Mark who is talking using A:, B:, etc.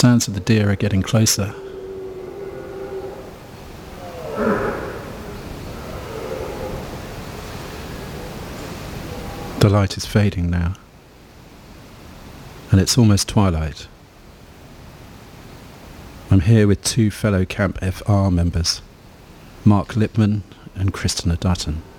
A: sounds of the deer are getting closer. The light is fading now, and it's almost twilight. I'm here with two fellow Camp FR members, Mark Lipman and Christina Dutton.